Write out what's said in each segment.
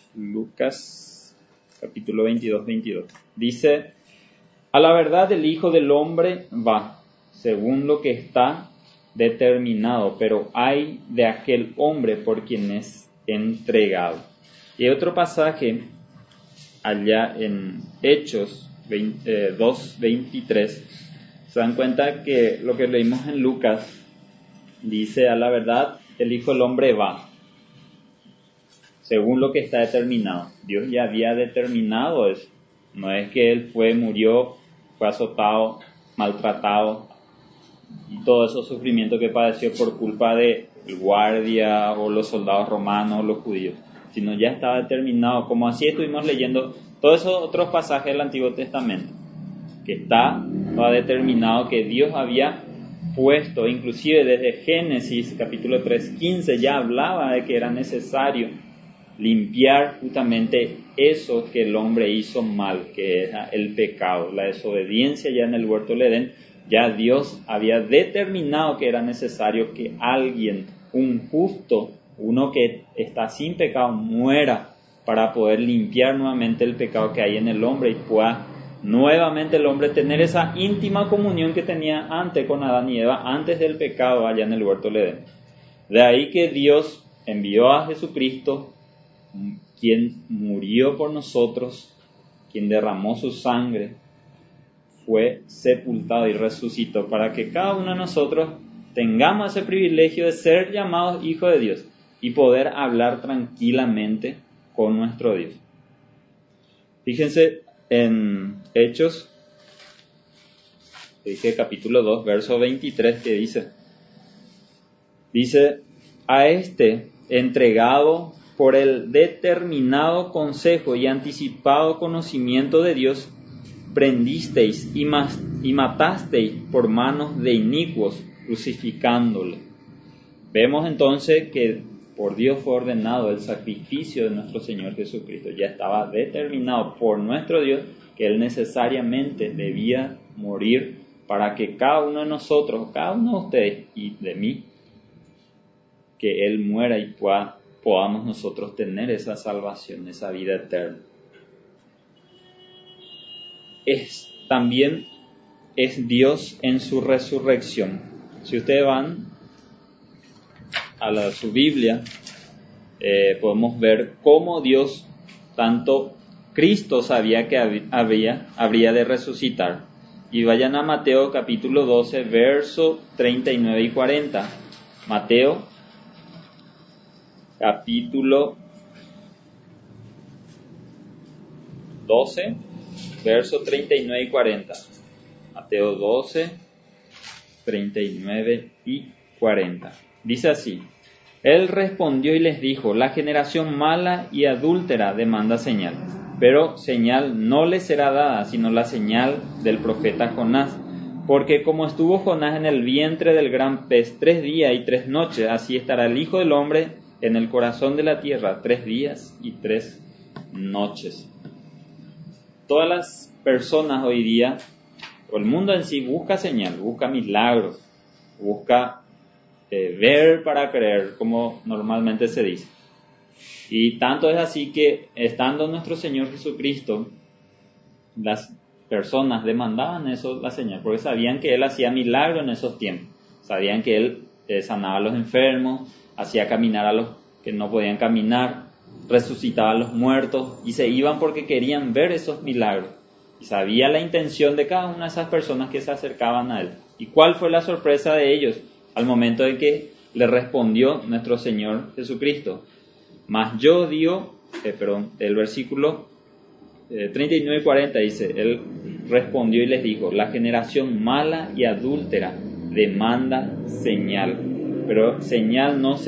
Lucas capítulo 22. Dice: a la verdad el Hijo del Hombre va, según lo que está determinado, pero ay de aquel hombre por quien es entregado. Y otro pasaje allá en Hechos 2:23, se dan cuenta que lo que leímos en Lucas dice: a la verdad el Hijo del Hombre va, según lo que está determinado. Dios ya había determinado eso. No es que Él murió, fue azotado, maltratado, y todos esos sufrimientos que padeció por culpa del guardia o los soldados romanos o los judíos, sino ya estaba determinado, como así estuvimos leyendo todos esos otros pasajes del Antiguo Testamento, que estaba determinado, que Dios había puesto, inclusive desde Génesis capítulo 3:15 ya hablaba de que era necesario limpiar justamente eso que el hombre hizo mal, que era el pecado, la desobediencia. Ya en el huerto del Edén, ya Dios había determinado que era necesario que alguien, un justo, uno que está sin pecado, muera para poder limpiar nuevamente el pecado que hay en el hombre y pueda nuevamente el hombre tener esa íntima comunión que tenía antes con Adán y Eva, antes del pecado allá en el huerto del Edén. De ahí que Dios envió a Jesucristo, quien murió por nosotros, quien derramó su sangre, fue sepultado y resucitó para que cada uno de nosotros tengamos ese privilegio de ser llamados hijos de Dios y poder hablar tranquilamente con nuestro Dios. Fíjense en Hechos, dije capítulo 2, verso 23, que dice: a este entregado por el determinado consejo y anticipado conocimiento de Dios, prendisteis y matasteis por manos de inicuos, crucificándole. Vemos entonces que por Dios fue ordenado el sacrificio de nuestro Señor Jesucristo. Ya estaba determinado por nuestro Dios que Él necesariamente debía morir para que cada uno de nosotros, cada uno de ustedes y de mí, que Él muera y podamos nosotros tener esa salvación, esa vida eterna. También es Dios en su resurrección. Si ustedes van a su Biblia, podemos ver cómo Dios, tanto Cristo sabía que habría de resucitar. Y vayan a Mateo capítulo 12, verso 39 y 40. Mateo capítulo 12, verso 39 y 40. Mateo 12, 39 y 40. Dice así: Él respondió y les dijo: la generación mala y adúltera demanda señal, pero señal no le será dada, sino la señal del profeta Jonás. Porque como estuvo Jonás en el vientre del gran pez 3 días y 3 noches, así estará el Hijo del Hombre en el corazón de la tierra 3 días y 3 noches. Todas las personas hoy día, o el mundo en sí, busca señal, busca milagros, busca ver para creer, como normalmente se dice. Y tanto es así que, estando nuestro Señor Jesucristo, las personas demandaban eso, la señal, porque sabían que Él hacía milagros en esos tiempos. Sabían que Él sanaba a los enfermos, hacía caminar a los que no podían caminar, resucitaba a los muertos, y se iban porque querían ver esos milagros. Y sabía la intención de cada una de esas personas que se acercaban a Él. ¿Y cuál fue la sorpresa de ellos al momento de que le respondió nuestro Señor Jesucristo? Mas yo digo, el versículo 39 y 40 dice: Él respondió y les dijo: la generación mala y adúltera demanda señal, pero señal no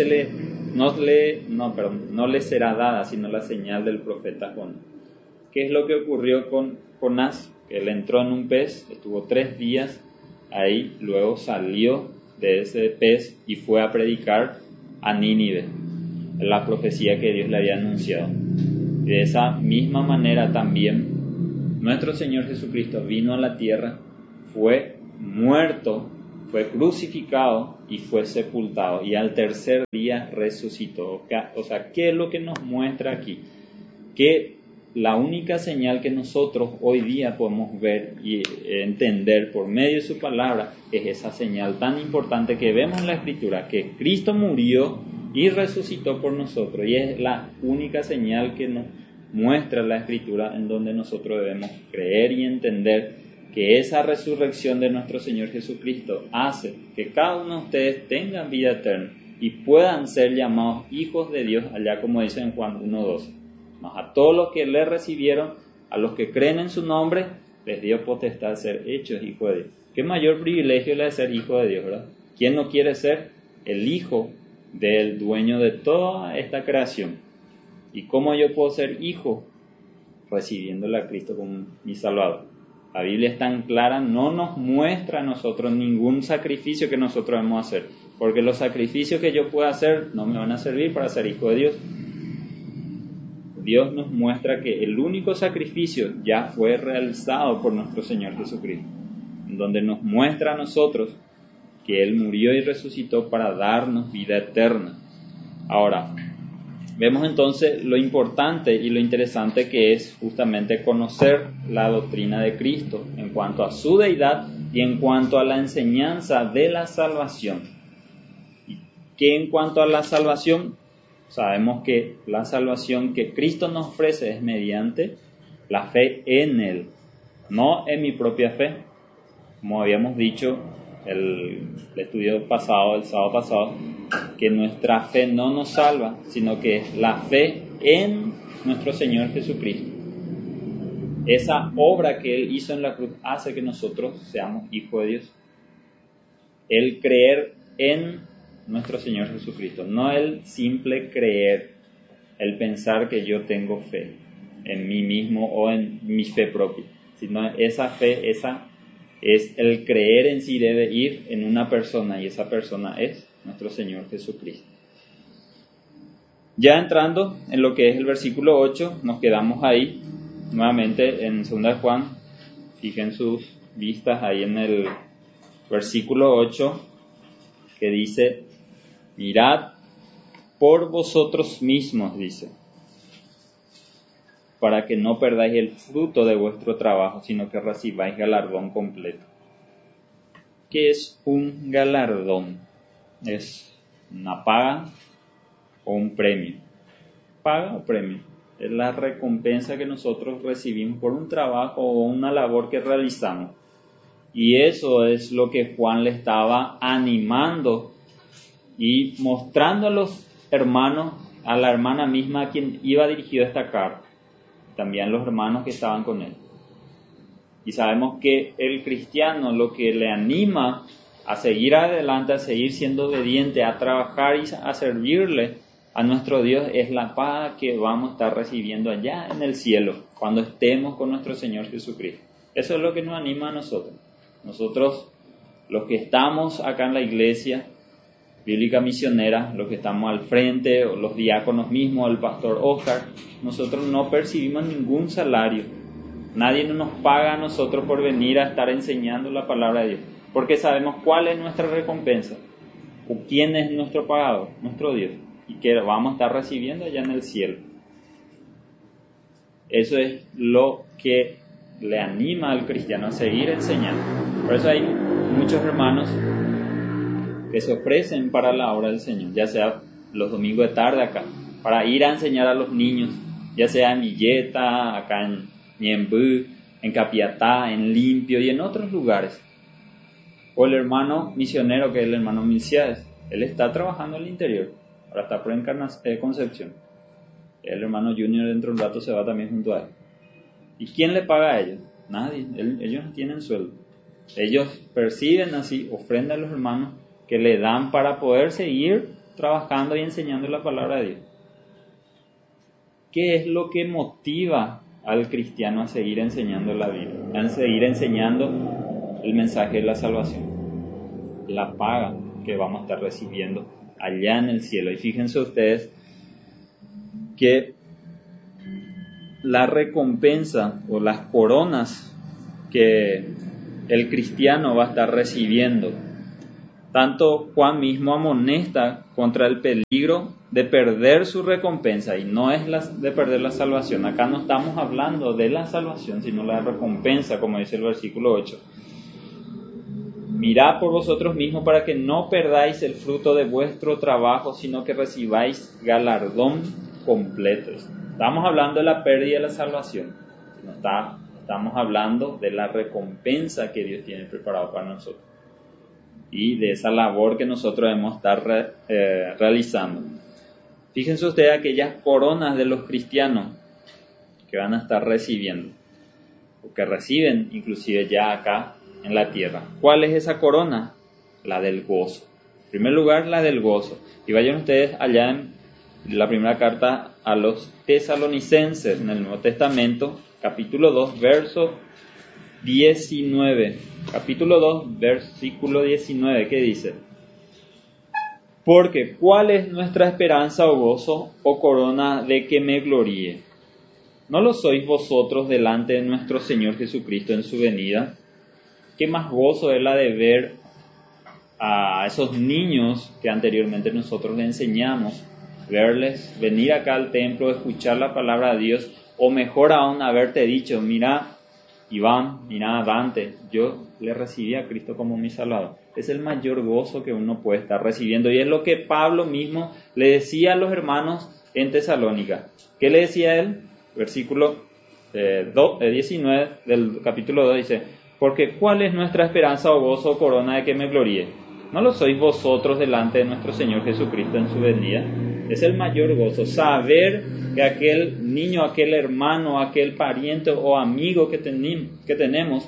le será dada, sino la señal del profeta Jonás. ¿Qué es lo que ocurrió con Jonás? Que él entró en un pez, estuvo 3 días ahí, luego salió de ese pez y fue a predicar a Nínive, la profecía que Dios le había anunciado. De esa misma manera también nuestro Señor Jesucristo vino a la tierra, fue muerto, fue crucificado y fue sepultado, y al tercer día resucitó. O sea, ¿qué es lo que nos muestra aquí? que la única señal que nosotros hoy día podemos ver y entender por medio de su palabra es esa señal tan importante que vemos en la Escritura, que Cristo murió y resucitó por nosotros, y es la única señal que nos muestra la Escritura en donde nosotros debemos creer y entender que esa resurrección de nuestro Señor Jesucristo hace que cada uno de ustedes tenga vida eterna y puedan ser llamados hijos de Dios, allá como dice en Juan 1:12. Mas a todos los que le recibieron, a los que creen en su nombre, les dio potestad de ser hechos hijos de Dios. Qué mayor privilegio la de ser hijo de Dios, ¿verdad? ¿Quién no quiere ser el hijo del dueño de toda esta creación? ¿Y cómo yo puedo ser hijo? Recibiéndole a Cristo como mi Salvador. La Biblia es tan clara, no nos muestra a nosotros ningún sacrificio que nosotros debemos hacer, porque los sacrificios que yo pueda hacer no me van a servir para ser hijo de Dios. Dios nos muestra que el único sacrificio ya fue realizado por nuestro Señor Jesucristo, en donde nos muestra a nosotros que Él murió y resucitó para darnos vida eterna. Ahora, vemos entonces lo importante y lo interesante que es justamente conocer la doctrina de Cristo en cuanto a su deidad y en cuanto a la enseñanza de la salvación. Y que en cuanto a la salvación, sabemos que la salvación que Cristo nos ofrece es mediante la fe en Él, no en mi propia fe. Como habíamos dicho el estudio pasado, el sábado pasado, que nuestra fe no nos salva, sino que es la fe en nuestro Señor Jesucristo. Esa obra que Él hizo en la cruz hace que nosotros seamos hijos de Dios. El creer en nuestro Señor Jesucristo, no el simple creer, el pensar que yo tengo fe en mí mismo o en mi fe propia, sino esa fe, esa es el creer en sí, debe ir en una persona, y esa persona es nuestro Señor Jesucristo. Ya entrando en lo que es el versículo 8, nos quedamos ahí nuevamente en 2 Juan. Fijen sus vistas ahí en el versículo 8, que dice: mirad por vosotros mismos, dice, para que no perdáis el fruto de vuestro trabajo, sino que recibáis galardón completo. ¿Qué es un galardón? ¿Es una paga o un premio? Paga o premio. Es la recompensa que nosotros recibimos por un trabajo o una labor que realizamos. Y eso es lo que Juan le estaba animando y mostrando a los hermanos, a la hermana misma a quien iba dirigido esta carta, también los hermanos que estaban con él. Y sabemos que el cristiano lo que le anima a seguir adelante, a seguir siendo obediente, a trabajar y a servirle a nuestro Dios es la paz que vamos a estar recibiendo allá en el cielo, cuando estemos con nuestro Señor Jesucristo. Eso es lo que nos anima a nosotros. Nosotros, los que estamos acá en la iglesia bíblica misionera, los que estamos al frente, o los diáconos mismos, el pastor Oscar, nosotros no percibimos ningún salario. Nadie nos paga a nosotros por venir a estar enseñando la palabra de Dios, porque sabemos cuál es nuestra recompensa, o quién es nuestro pagador, nuestro Dios, y que vamos a estar recibiendo allá en el cielo. Eso es lo que le anima al cristiano a seguir enseñando. Por eso hay muchos hermanos que se ofrecen para la obra del Señor, ya sea los domingos de tarde acá, para ir a enseñar a los niños, ya sea en Villeta, acá en Ñembú, en Capiatá, en Limpio y en otros lugares. O el hermano misionero, que es el hermano Milciades, él está trabajando en el interior, ahora está por Concepción. El hermano Junior dentro de un rato se va también junto a él. ¿Y quién le paga a ellos? Nadie, ellos no tienen sueldo. Ellos perciben así, ofrendan a los hermanos que le dan para poder seguir trabajando y enseñando la palabra de Dios. ¿Qué es lo que motiva al cristiano a seguir enseñando la Biblia, a seguir enseñando el mensaje de la salvación? La paga que vamos a estar recibiendo allá en el cielo. Y fíjense ustedes que la recompensa o las coronas que el cristiano va a estar recibiendo Tanto Juan mismo amonesta contra el peligro de perder su recompensa, y no es de perder la salvación. Acá no estamos hablando de la salvación, sino la recompensa, como dice el versículo 8. Mirad por vosotros mismos para que no perdáis el fruto de vuestro trabajo, sino que recibáis galardón completo. Estamos hablando de la pérdida de la salvación. Estamos hablando de la recompensa que Dios tiene preparado para nosotros y de esa labor que nosotros debemos estar realizando. Fíjense ustedes aquellas coronas de los cristianos que van a estar recibiendo, o que reciben inclusive ya acá en la tierra. ¿Cuál es esa corona? La del gozo. En primer lugar, la del gozo. Y vayan ustedes allá en la primera carta a los tesalonicenses, en el Nuevo Testamento, capítulo 2, verso 19. Capítulo 2, versículo 19, ¿qué dice? Porque ¿cuál es nuestra esperanza o gozo o corona de que me gloríe? ¿No lo sois vosotros delante de nuestro Señor Jesucristo en su venida? ¿Qué más gozo es la de ver a esos niños que anteriormente nosotros les enseñamos, verles venir acá al templo, escuchar la palabra de Dios, o mejor aún haberte dicho, mira Iván, mira Dante, yo le recibí a Cristo como mi Salvador? Es el mayor gozo que uno puede estar recibiendo, y es lo que Pablo mismo le decía a los hermanos en Tesalónica. ¿Qué le decía él? Versículo 19 del capítulo 2 dice: porque ¿cuál es nuestra esperanza o gozo o corona de que me gloríe? ¿No lo sois vosotros delante de nuestro Señor Jesucristo en su venida? Es el mayor gozo, saber que aquel niño, aquel hermano, aquel pariente o amigo que tenemos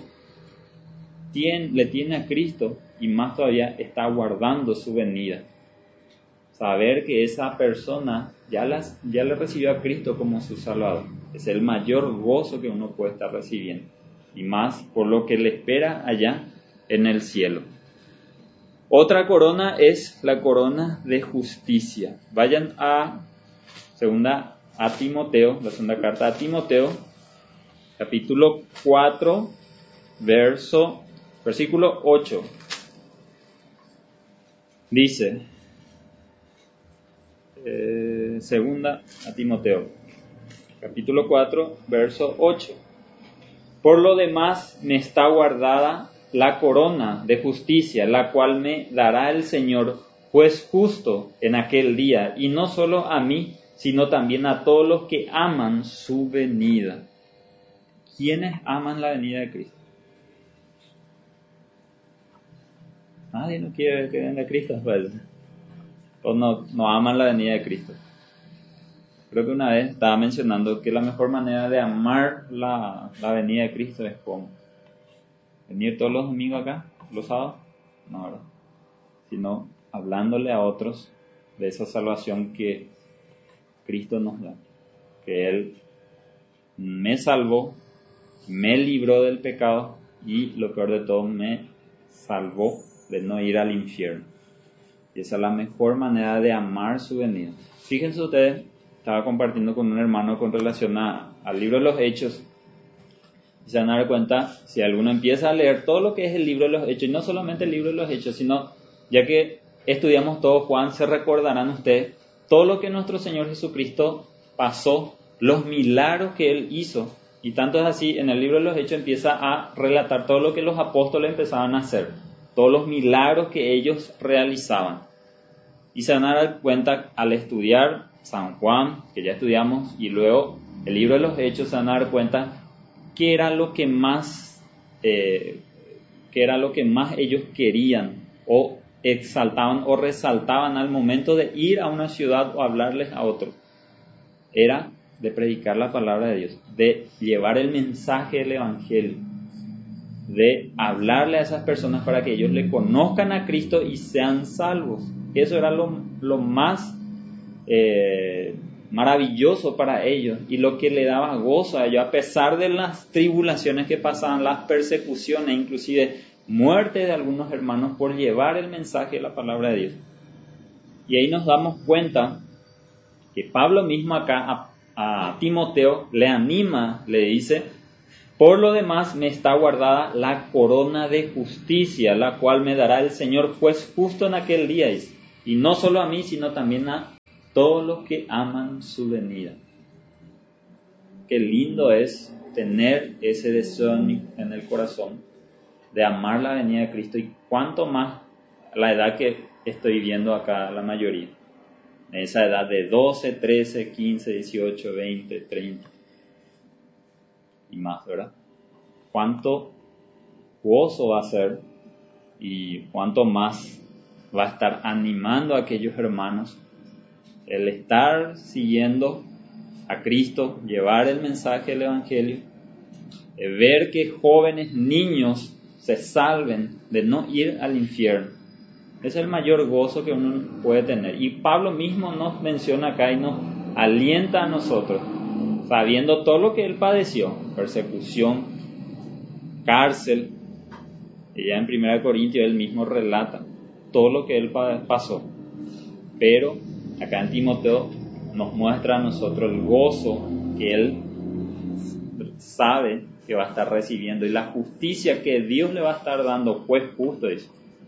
le tiene a Cristo, y más todavía está aguardando su venida. Saber que esa persona ya le recibió a Cristo como su Salvador es el mayor gozo que uno puede estar recibiendo, y más por lo que le espera allá en el cielo. Otra corona es la corona de justicia. Vayan a Timoteo, la segunda carta a Timoteo, capítulo 4, versículo 8. Dice, segunda a Timoteo, capítulo 4, verso 8. Por lo demás me está guardada la corona de justicia, la cual me dará el Señor, juez justo, en aquel día, y no solo a mí, sino también a todos los que aman su venida. ¿Quiénes aman la venida de Cristo? Nadie no quiere que venga Cristo, pues. O no aman la venida de Cristo. Creo que una vez estaba mencionando que la mejor manera de amar la venida de Cristo es como venir todos los domingos acá, los sábados, no, ¿verdad? Sino hablándole a otros de esa salvación que Cristo nos da, que Él me salvó, me libró del pecado y lo peor de todo, me salvó de no ir al infierno. Y esa es la mejor manera de amar su venida. Fíjense ustedes, estaba compartiendo con un hermano con relación al libro de los Hechos, y se van a dar cuenta, si alguno empieza a leer todo lo que es el libro de los Hechos, y no solamente el libro de los Hechos, sino ya que estudiamos todo Juan, se recordarán ustedes todo lo que nuestro Señor Jesucristo pasó, los milagros que Él hizo. Y tanto es así, en el libro de los Hechos empieza a relatar todo lo que los apóstoles empezaban a hacer, todos los milagros que ellos realizaban. Y se van a dar cuenta al estudiar San Juan, que ya estudiamos, y luego el libro de los Hechos, se van a dar cuenta qué era lo que más ellos querían o exaltaban o resaltaban al momento de ir a una ciudad o hablarles a otros. Era de predicar la palabra de Dios, de llevar el mensaje del Evangelio, de hablarle a esas personas para que ellos le conozcan a Cristo y sean salvos. Eso era lo más maravilloso para ellos, y lo que le daba gozo a ellos, a pesar de las tribulaciones que pasaban, las persecuciones, inclusive muerte de algunos hermanos por llevar el mensaje de la palabra de Dios. Y ahí nos damos cuenta que Pablo mismo acá a Timoteo le anima, le dice Por lo demás me está guardada la corona de justicia, la cual me dará el Señor juez justo en aquel día. Y no solo a mí, sino también a todos los que aman su venida. Qué lindo es tener ese deseo en el corazón de amar la venida de Cristo, y cuanto más la edad que estoy viendo acá la mayoría, en esa edad de 12, 13, 15, 18, 20, 30 y más, ¿verdad? Cuánto gozo va a ser y cuánto más va a estar animando a aquellos hermanos el estar siguiendo a Cristo, llevar el mensaje del Evangelio, ver que jóvenes, niños se salven de no ir al infierno. Es el mayor gozo que uno puede tener. Y Pablo mismo nos menciona acá y nos alienta a nosotros, sabiendo todo lo que él padeció: persecución, cárcel. Y ya en 1 Corintios él mismo relata todo lo que él pasó. Pero acá en Timoteo nos muestra a nosotros el gozo que él sabe que va a estar recibiendo y la justicia que Dios le va a estar dando, juez justo. Dice.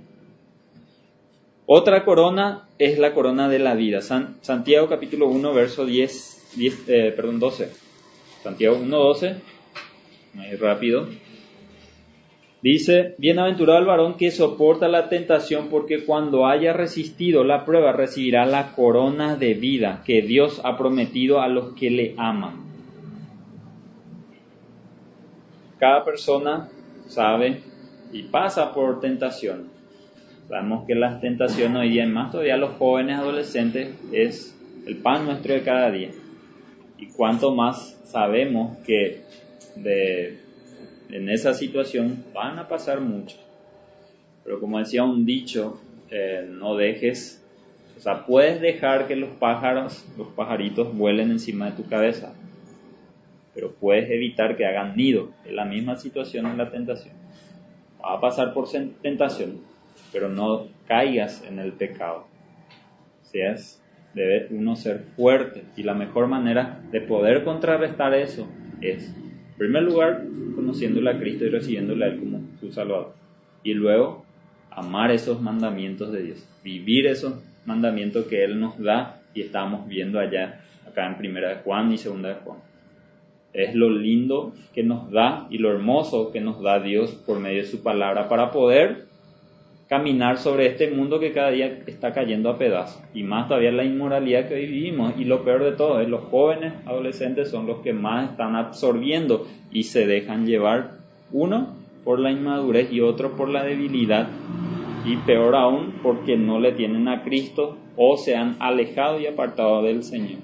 Otra corona es la corona de la vida. Santiago capítulo 1 verso 12. Santiago 1:12, muy rápido. Dice: bienaventurado el varón que soporta la tentación, porque cuando haya resistido la prueba recibirá la corona de vida que Dios ha prometido a los que le aman. Cada persona sabe y pasa por tentación. Sabemos que las tentaciones hoy día, y más todavía los jóvenes adolescentes, es el pan nuestro de cada día. Y cuanto más sabemos que en esa situación van a pasar muchos. Pero como decía un dicho, no dejes, o sea, puedes dejar que los pajaritos vuelen encima de tu cabeza, pero puedes evitar que hagan nido. Es la misma situación en la tentación. Va a pasar por tentación, pero no caigas en el pecado. Debe uno ser fuerte, y la mejor manera de poder contrarrestar eso es, en primer lugar, conociéndole a Cristo y recibiéndole a Él como su Salvador, y luego amar esos mandamientos de Dios, vivir esos mandamientos que Él nos da, y estamos viendo acá en 1 de Juan y 2 de Juan. Es lo lindo que nos da y lo hermoso que nos da Dios por medio de su palabra para poder caminar sobre este mundo que cada día está cayendo a pedazos, y más todavía la inmoralidad que hoy vivimos. Y lo peor de todo es los jóvenes adolescentes son los que más están absorbiendo y se dejan llevar, uno por la inmadurez y otro por la debilidad, y peor aún porque no le tienen a Cristo o se han alejado y apartado del Señor.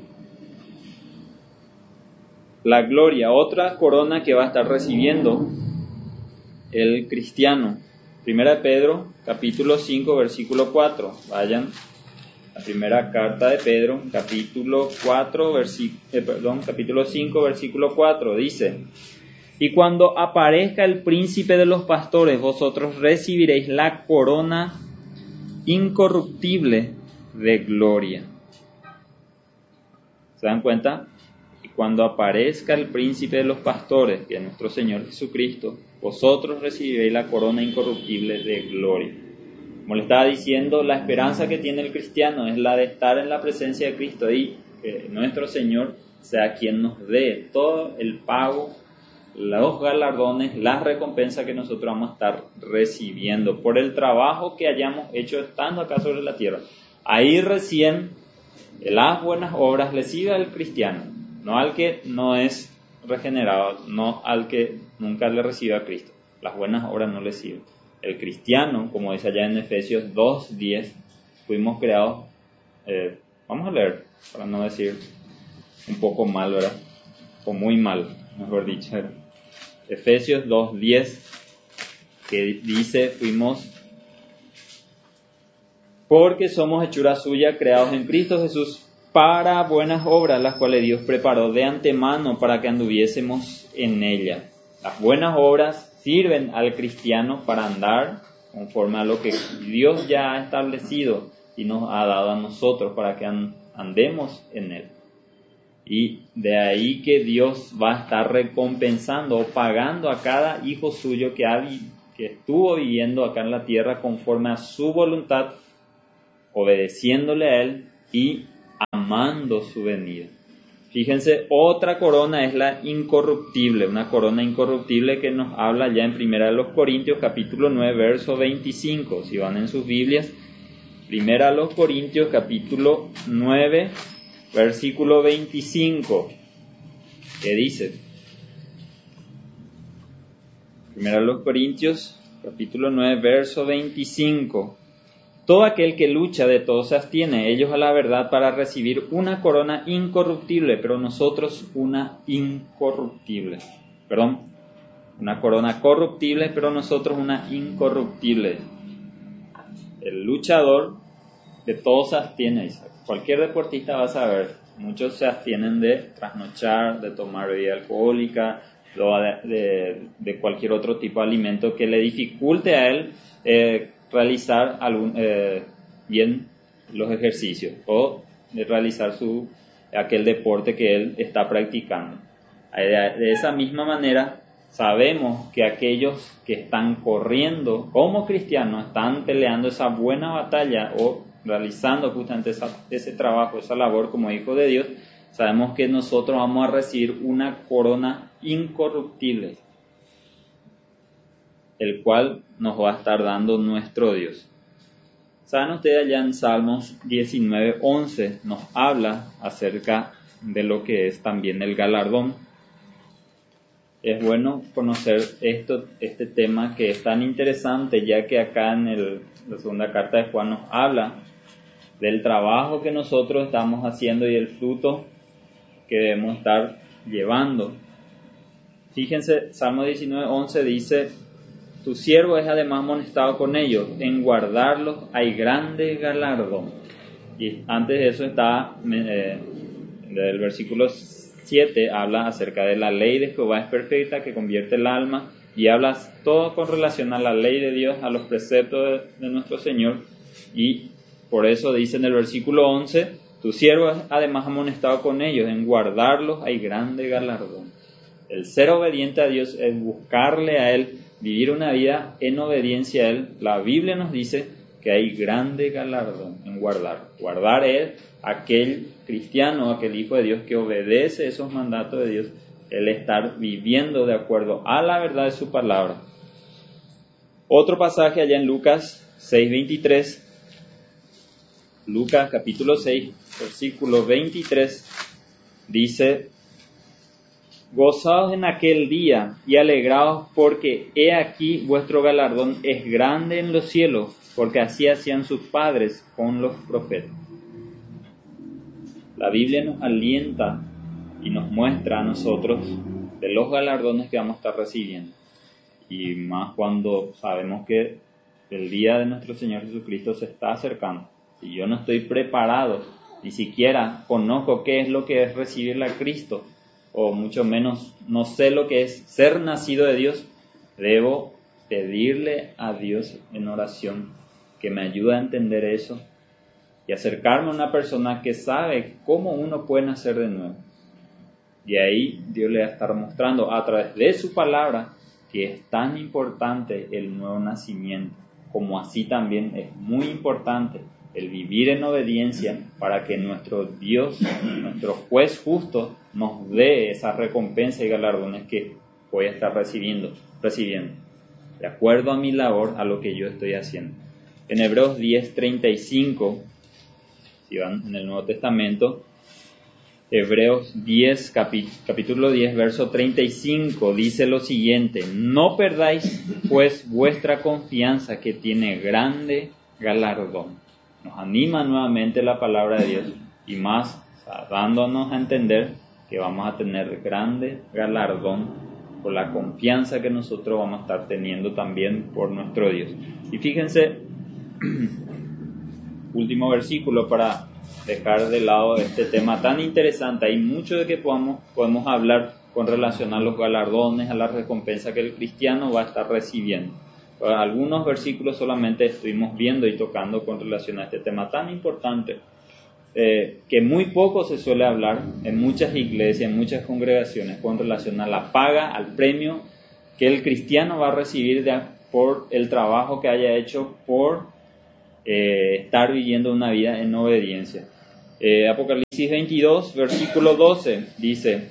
La gloria, otra corona que va a estar recibiendo el cristiano. Primera de Pedro, capítulo 5, versículo 4. Vayan, la primera carta de Pedro, capítulo 5, versículo 4. Dice: y cuando aparezca el príncipe de los pastores, vosotros recibiréis la corona incorruptible de gloria. ¿Se dan cuenta? Y cuando aparezca el príncipe de los pastores, que es nuestro Señor Jesucristo, vosotros recibiréis la corona incorruptible de gloria. Como le estaba diciendo, la esperanza que tiene el cristiano es la de estar en la presencia de Cristo y que nuestro Señor sea quien nos dé todo el pago, los galardones, las recompensas que nosotros vamos a estar recibiendo por el trabajo que hayamos hecho estando acá sobre la tierra. Ahí recién las buenas obras le sigue al cristiano, no al que no es regenerado, no al que nunca le recibe a Cristo. Las buenas obras no le siguen. El cristiano, como dice allá en Efesios 2:10, fuimos creados, vamos a leer, para no decir un poco mal, ¿verdad? O muy mal, mejor dicho. Efesios 2:10, que dice, porque somos hechura suya, creados en Cristo Jesús, para buenas obras, las cuales Dios preparó de antemano para que anduviésemos en ellas. Las buenas obras sirven al cristiano para andar conforme a lo que Dios ya ha establecido y nos ha dado a nosotros para que andemos en él. Y de ahí que Dios va a estar recompensando o pagando a cada hijo suyo que estuvo viviendo acá en la tierra conforme a su voluntad, obedeciéndole a Él y amando su venida. Fíjense, otra corona es la incorruptible, una corona incorruptible que nos habla ya en 1 Corintios capítulo 9, verso 25. Si van en sus Biblias, 1 Corintios capítulo 9, versículo 25, que dice, 1 Corintios capítulo 9, verso 25, todo aquel que lucha de todo se abstiene, ellos a la verdad para recibir una corona incorruptible, pero nosotros una incorruptible. Una corona corruptible, pero nosotros una incorruptible. El luchador de todo se abstiene, cualquier deportista va a saber, muchos se abstienen de trasnochar, de tomar bebida alcohólica, de cualquier otro tipo de alimento que le dificulte a él realizar bien los ejercicios o de realizar aquel deporte que él está practicando. De esa misma manera, sabemos que aquellos que están corriendo como cristianos, están peleando esa buena batalla o realizando justamente ese trabajo, esa labor como hijos de Dios, sabemos que nosotros vamos a recibir una corona incorruptible, el cual nos va a estar dando nuestro Dios. Saben ustedes, allá en Salmos 19:11 nos habla acerca de lo que es también el galardón. Es bueno conocer este tema que es tan interesante, ya que acá en la segunda carta de Juan nos habla del trabajo que nosotros estamos haciendo y el fruto que debemos estar llevando. Fíjense, Salmo 19:11 dice, tu siervo es además amonestado con ellos, en guardarlos hay grande galardón. Y antes de eso está, del versículo 7, habla acerca de la ley de Jehová es perfecta, que convierte el alma, y habla todo con relación a la ley de Dios, a los preceptos de nuestro Señor, y por eso dice en el versículo 11, tu siervo es además amonestado con ellos, en guardarlos hay grande galardón. El ser obediente a Dios es buscarle a Él, vivir una vida en obediencia a Él. La Biblia nos dice que hay grande galardón en guardar. Guardar es aquel cristiano, aquel hijo de Dios que obedece esos mandatos de Dios, el estar viviendo de acuerdo a la verdad de su palabra. Otro pasaje allá en Lucas 6:23, Lucas capítulo 6, versículo 23, dice, gozaos en aquel día y alegraos, porque he aquí vuestro galardón es grande en los cielos, porque así hacían sus padres con los profetas. La Biblia nos alienta y nos muestra a nosotros de los galardones que vamos a estar recibiendo. Y más cuando sabemos que el día de nuestro Señor Jesucristo se está acercando. Si yo no estoy preparado, ni siquiera conozco qué es lo que es recibirle a Cristo, o mucho menos no sé lo que es ser nacido de Dios, debo pedirle a Dios en oración que me ayude a entender eso y acercarme a una persona que sabe cómo uno puede nacer de nuevo. Y ahí Dios le va a estar mostrando a través de su palabra que es tan importante el nuevo nacimiento, como así también es muy importante el vivir en obediencia para que nuestro Dios, nuestro juez justo, nos dé esa recompensa y galardones que voy a estar recibiendo, de acuerdo a mi labor, a lo que yo estoy haciendo. En Hebreos 10:35, si van en el Nuevo Testamento, Hebreos 10, capítulo 10, verso 35, dice lo siguiente, no perdáis pues vuestra confianza, que tiene grande galardón. Nos anima nuevamente la palabra de Dios y más dándonos a entender que vamos a tener grande galardón por la confianza que nosotros vamos a estar teniendo también por nuestro Dios. Y fíjense, último versículo para dejar de lado este tema tan interesante. Hay mucho de que podemos hablar con relación a los galardones, a la recompensa que el cristiano va a estar recibiendo. Algunos versículos solamente estuvimos viendo y tocando con relación a este tema tan importante que muy poco se suele hablar en muchas iglesias, en muchas congregaciones, con relación a la paga, al premio que el cristiano va a recibir por el trabajo que haya hecho por estar viviendo una vida en obediencia. Apocalipsis 22, versículo 12, dice: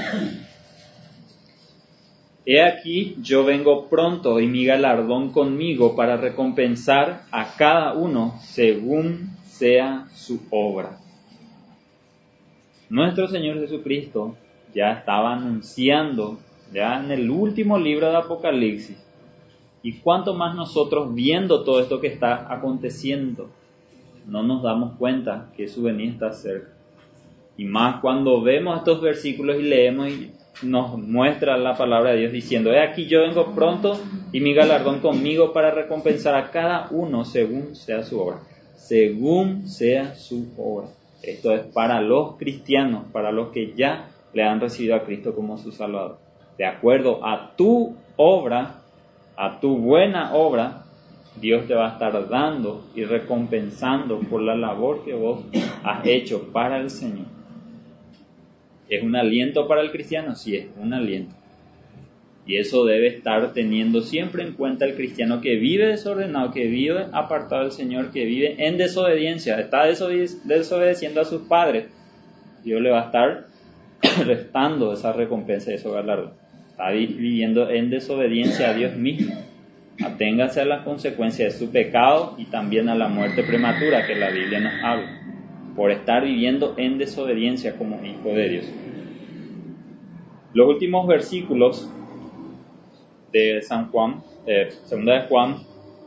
He aquí, yo vengo pronto y mi galardón conmigo para recompensar a cada uno según sea su obra. Nuestro Señor Jesucristo ya estaba anunciando, ya en el último libro de Apocalipsis, y cuánto más nosotros viendo todo esto que está aconteciendo, no nos damos cuenta que su venida está cerca. Y más cuando vemos estos versículos y leemos y nos muestra la palabra de Dios diciendo: He aquí yo vengo pronto y mi galardón conmigo para recompensar a cada uno según sea su obra. Según sea su obra. Esto es para los cristianos, para los que ya le han recibido a Cristo como su Salvador. De acuerdo a tu obra, a tu buena obra, Dios te va a estar dando y recompensando por la labor que vos has hecho para el Señor. ¿Es un aliento para el cristiano? Sí, es un aliento. Y eso debe estar teniendo siempre en cuenta el cristiano que vive desordenado, que vive apartado del Señor, que vive en desobediencia, está desobedeciendo a sus padres. Dios le va a estar restando esa recompensa y ese galardón. Está viviendo en desobediencia a Dios mismo. Aténgase a las consecuencias de su pecado y también a la muerte prematura que la Biblia nos habla, por estar viviendo en desobediencia como hijo de Dios. Los últimos versículos de San Juan, segunda de Juan,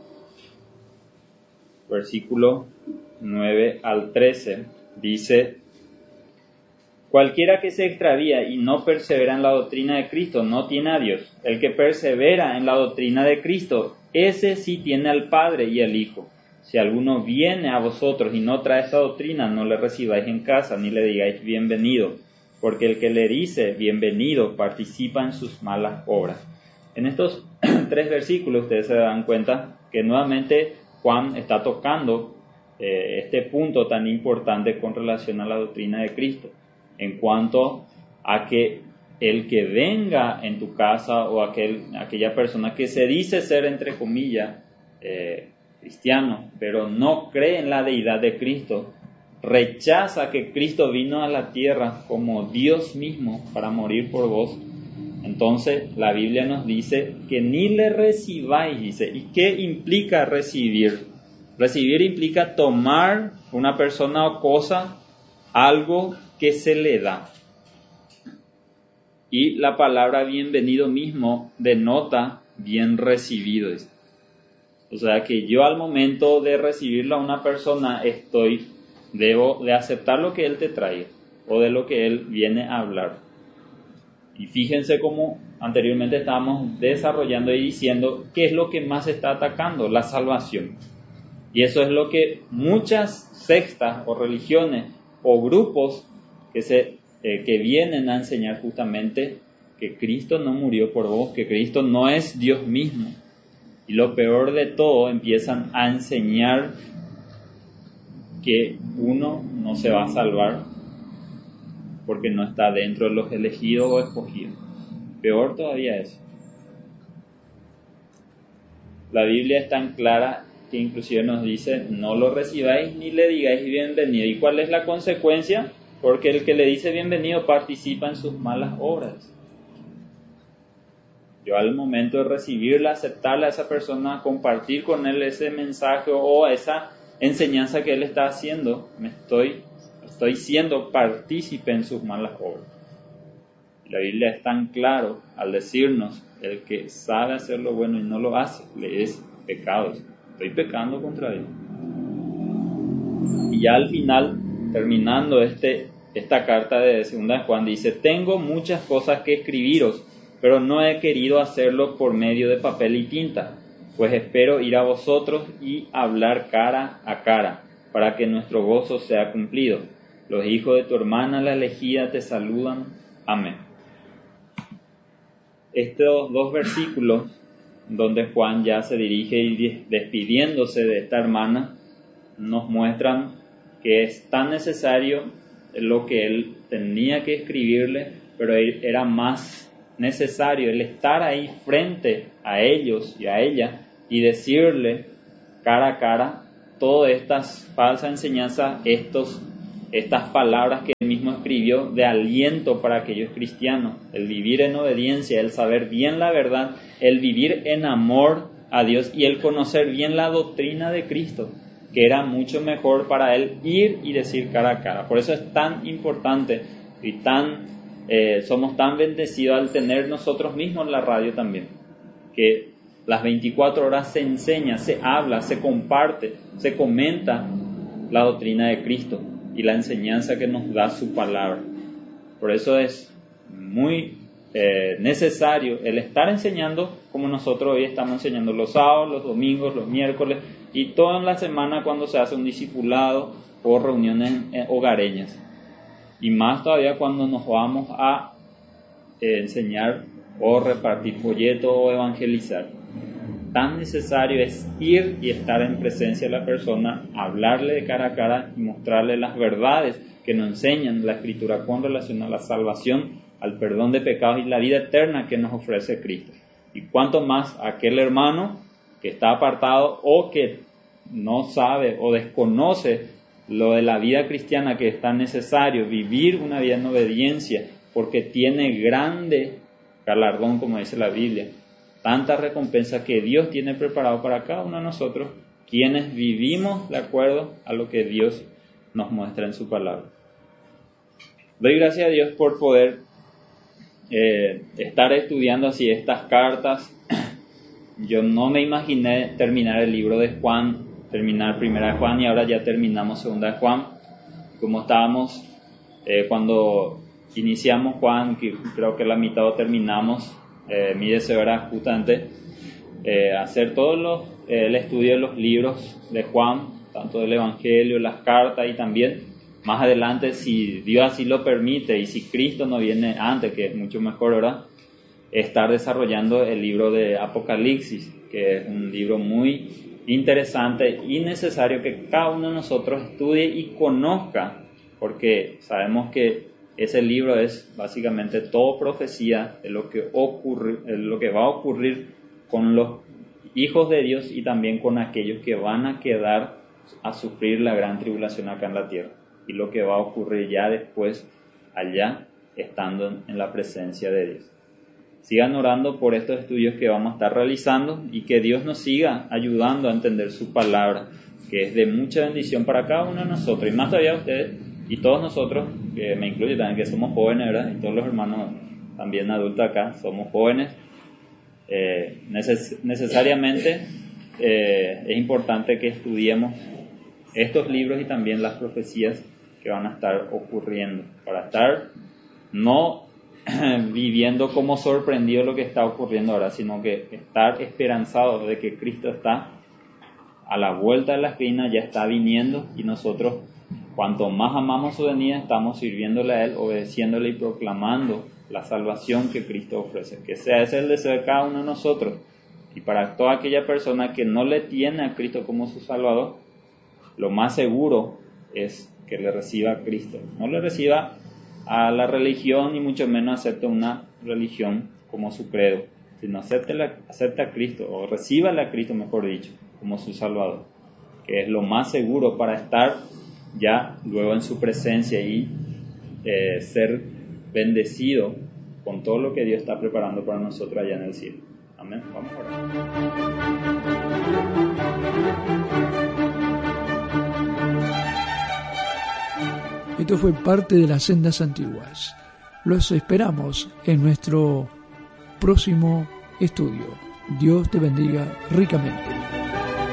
versículo 9 al 13, dice: Cualquiera que se extravía y no persevera en la doctrina de Cristo no tiene a Dios. El que persevera en la doctrina de Cristo, ese sí tiene al Padre y al Hijo. Si alguno viene a vosotros y no trae esta doctrina, no le recibáis en casa, ni le digáis bienvenido, porque el que le dice bienvenido participa en sus malas obras. En estos 3 versículos ustedes se dan cuenta que nuevamente Juan está tocando este punto tan importante con relación a la doctrina de Cristo, en cuanto a que el que venga en tu casa o aquella persona que se dice ser, entre comillas, cristiano, pero no cree en la deidad de Cristo, rechaza que Cristo vino a la tierra como Dios mismo para morir por vos, entonces la Biblia nos dice que ni le recibáis, dice. ¿Y qué implica recibir? Recibir implica tomar una persona o cosa, algo que se le da. Y la palabra bienvenido mismo denota bien recibido. O sea que yo al momento de recibirlo a una persona debo de aceptar lo que él te trae o de lo que él viene a hablar. Y fíjense cómo anteriormente estábamos desarrollando y diciendo qué es lo que más está atacando: la salvación. Y eso es lo que muchas sectas o religiones o grupos que vienen a enseñar justamente que Cristo no murió por vos, que Cristo no es Dios mismo. Y lo peor de todo, empiezan a enseñar que uno no se va a salvar porque no está dentro de los elegidos o escogidos. Peor todavía eso. La Biblia es tan clara que inclusive nos dice: no lo recibáis ni le digáis bienvenido. ¿Y cuál es la consecuencia? Porque el que le dice bienvenido participa en sus malas obras. Yo al momento de recibirla, aceptarla a esa persona, compartir con él ese mensaje o esa enseñanza que él está haciendo, estoy siendo partícipe en sus malas obras. La Biblia es tan claro al decirnos: el que sabe hacer lo bueno y no lo hace, le es pecado. Estoy pecando contra Dios. Y ya al final, terminando esta carta de 2 de Juan, dice: tengo muchas cosas que escribiros, pero no he querido hacerlo por medio de papel y tinta, pues espero ir a vosotros y hablar cara a cara, para que nuestro gozo sea cumplido. Los hijos de tu hermana, la elegida, te saludan. Amén. Estos 2 versículos, donde Juan ya se dirige y despidiéndose de esta hermana, nos muestran que es tan necesario lo que él tenía que escribirle, pero era más necesario el estar ahí frente a ellos y a ella y decirle cara a cara todas estas falsas enseñanzas, estas palabras que él mismo escribió de aliento para aquellos cristianos, el vivir en obediencia, el saber bien la verdad, el vivir en amor a Dios y el conocer bien la doctrina de Cristo, que era mucho mejor para él ir y decir cara a cara. Por eso es tan importante y somos tan bendecidos al tener nosotros mismos la radio también, que las 24 horas se enseña, se habla, se comparte, se comenta la doctrina de Cristo y la enseñanza que nos da su palabra. Por eso es muy necesario el estar enseñando como nosotros hoy estamos enseñando los sábados, los domingos, los miércoles y toda la semana cuando se hace un discipulado o reuniones hogareñas. Y más todavía cuando nos vamos a enseñar o repartir folletos o evangelizar. Tan necesario es ir y estar en presencia de la persona, hablarle de cara a cara y mostrarle las verdades que nos enseñan la Escritura con relación a la salvación, al perdón de pecados y la vida eterna que nos ofrece Cristo. Y cuanto más aquel hermano que está apartado o que no sabe o desconoce lo de la vida cristiana, que es tan necesario vivir una vida en obediencia porque tiene grande galardón, como dice la Biblia, tanta recompensa que Dios tiene preparado para cada uno de nosotros, quienes vivimos de acuerdo a lo que Dios nos muestra en su palabra. Doy gracias a Dios por poder estar estudiando así estas cartas. Yo no me imaginé terminar el libro de Juan, terminar Primera de Juan y ahora ya terminamos Segunda de Juan. Como estábamos cuando iniciamos Juan, que creo que la mitad lo terminamos, mi deseo era justamente hacer todo el estudio de los libros de Juan, tanto del Evangelio, las cartas y también más adelante, si Dios así lo permite y si Cristo no viene antes, que es mucho mejor, ¿verdad?, estar desarrollando el libro de Apocalipsis, que es un libro muy interesante y necesario que cada uno de nosotros estudie y conozca, porque sabemos que ese libro es básicamente todo profecía de lo que va a ocurrir con los hijos de Dios y también con aquellos que van a quedar a sufrir la gran tribulación acá en la tierra y lo que va a ocurrir ya después allá estando en la presencia de Dios. Sigan orando por estos estudios que vamos a estar realizando y que Dios nos siga ayudando a entender su palabra, que es de mucha bendición para cada uno de nosotros y más todavía ustedes y todos nosotros, que me incluye también, que somos jóvenes, ¿verdad? Y todos los hermanos también adultos acá somos jóvenes. Necesariamente es importante que estudiemos estos libros y también las profecías que van a estar ocurriendo, para estar no viviendo como sorprendido lo que está ocurriendo ahora, sino que estar esperanzados de que Cristo está a la vuelta de la esquina, ya está viniendo, y nosotros, cuanto más amamos su venida, estamos sirviéndole a Él, obedeciéndole y proclamando la salvación que Cristo ofrece. Que sea ese el deseo de cada uno de nosotros. Y para toda aquella persona que no le tiene a Cristo como su Salvador, lo más seguro es que le reciba a Cristo. No le reciba a la religión, ni mucho menos acepte una religión como su credo, sino acepte a Cristo, o recíbale a Cristo, mejor dicho, como su Salvador, que es lo más seguro para estar ya luego en su presencia y ser bendecido con todo lo que Dios está preparando para nosotros allá en el cielo. Amén. Vamos a orar. Esto fue parte de las Sendas Antiguas. Los esperamos en nuestro próximo estudio. Dios te bendiga ricamente.